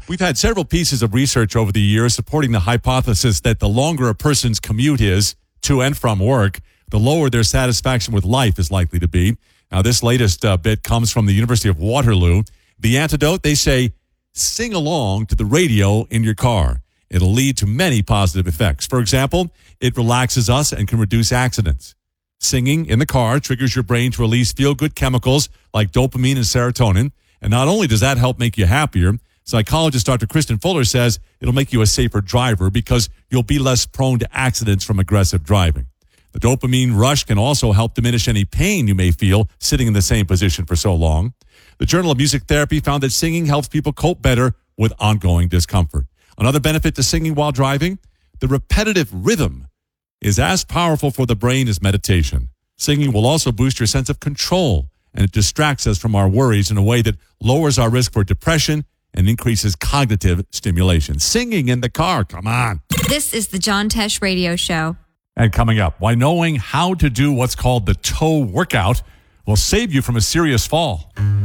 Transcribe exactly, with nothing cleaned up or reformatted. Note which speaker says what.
Speaker 1: We've had several pieces of research over the years supporting the hypothesis that the longer a person's commute is to and from work, the lower their satisfaction with life is likely to be. Now, this latest uh, bit comes from the University of Waterloo. The antidote, they say, sing along to the radio in your car. It'll lead to many positive effects. For example, it relaxes us and can reduce accidents. Singing in the car triggers your brain to release feel-good chemicals like dopamine and serotonin. And not only does that help make you happier, psychologist Doctor Kristen Fuller says it'll make you a safer driver because you'll be less prone to accidents from aggressive driving. The dopamine rush can also help diminish any pain you may feel sitting in the same position for so long. The Journal of Music Therapy found that singing helps people cope better with ongoing discomfort. Another benefit to singing while driving, the repetitive rhythm is as powerful for the brain as meditation. Singing will also boost your sense of control, and it distracts us from our worries in a way that lowers our risk for depression and increases cognitive stimulation. Singing in the car, come on.
Speaker 2: This is the John Tesh Radio Show.
Speaker 1: And coming up, why knowing how to do what's called the toe workout will save you from a serious fall.